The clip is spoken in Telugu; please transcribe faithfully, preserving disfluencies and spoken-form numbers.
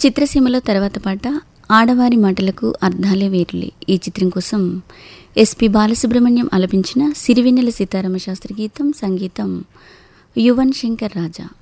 చిత్రసీమలో తర్వాత పాట ఆడవారి మాటలకు అర్థాలే వేరులే. ఈ చిత్రం కోసం ఎస్పి బాలసుబ్రహ్మణ్యం ఆలపించిన సిరివెన్నెల సీతారామ శాస్త్రి గీతం, సంగీతం యువన్ శంకర్ రాజా.